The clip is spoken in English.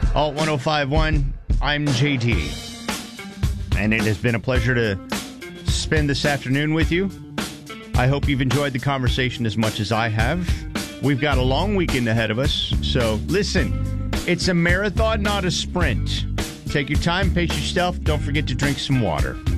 Alt 1051, I'm JT. And it has been a pleasure to spend this afternoon with you. I hope you've enjoyed the conversation as much as I have. We've got a long weekend ahead of us. So listen, it's a marathon, not a sprint. Take your time, pace yourself. Don't forget to drink some water.